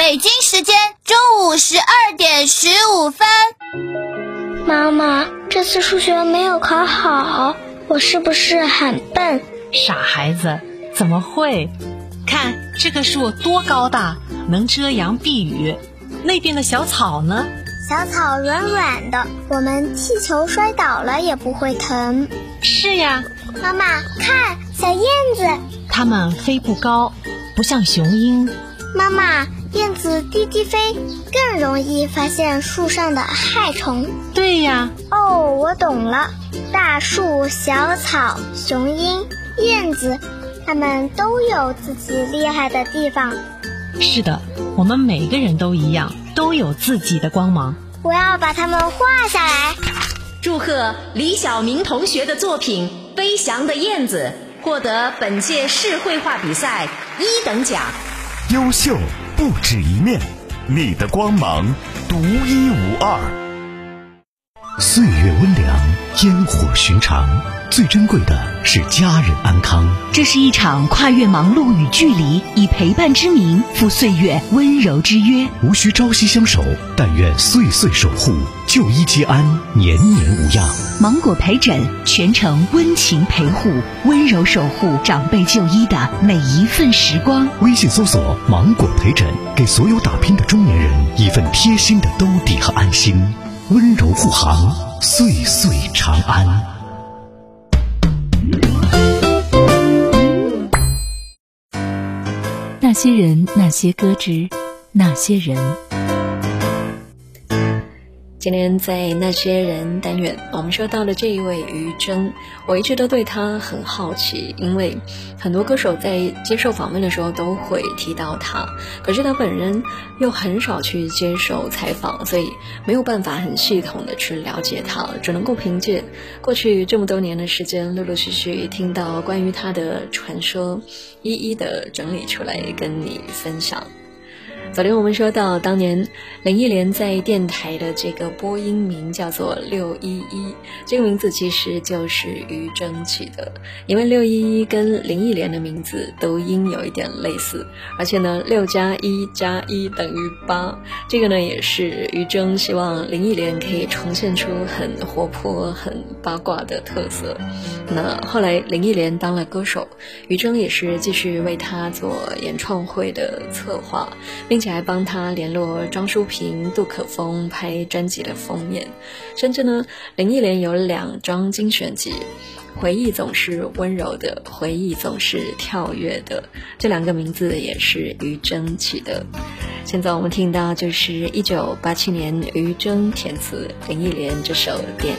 北京时间中午12:15。 妈妈，这次数学没有考好，我是不是很笨？ 傻孩子，怎么会？看这棵树多高大，能遮阳避雨。那边的小草呢？ 小草软软的，我们踢球摔倒了也不会疼。 是呀。 妈妈，看，小燕子。 它们飞不高，不像雄鹰。 妈妈，燕子低低飞，更容易发现树上的害虫。 对呀。 哦，我懂了。大树、小草、雄鹰、燕子，它们都有自己厉害的地方。 是的，我们每个人都一样，都有自己的光芒。 我要把它们画下来。 祝贺李晓明同学的作品《飞翔的燕子》获得本届市绘画比赛1等奖。 优秀不止一面，你的光芒独一无二。岁月温凉，烟火寻常，最珍贵的是家人安康。 这是一场跨越忙碌与距离，以陪伴之名赴岁月温柔之约。 无需朝夕相守，但愿岁岁守护，就医皆安，年年无恙。 芒果陪诊，全程温情陪护，温柔守护长辈就医的每一份时光。 微信搜索芒果陪诊，给所有打拼的中年人一份贴心的兜底和安心。温柔护航，岁岁长安。 那些人，那些歌之那些人。今天在那些人单元，我们说到了这一位于真，我一直都对他很好奇，因为很多歌手在接受访问的时候都会提到他，可是他本人又很少去接受采访，所以没有办法很系统的去了解他，只能够凭借过去这么多年的时间，陆陆续续听到关于他的传说，一一的整理出来跟你分享。昨天我们说到，当年林忆莲在电台的这个播音名叫做611，这个名字其实就是于真起的，因为611跟林忆莲的名字都音有一点类似，而且呢6+1+1等于8，这个呢也是于真希望林忆莲可以重现出很活泼很八卦的特色。那后来林忆莲当了歌手，于真也是继续为她做演唱会的策划，并且还帮他联络张淑平、杜可风拍专辑的封面，甚至呢林忆莲有2张精选集，回忆总是温柔的，回忆总是跳跃的，这2个名字也是于真起的。现在我们听到就是1987年于真填词林忆莲这首《点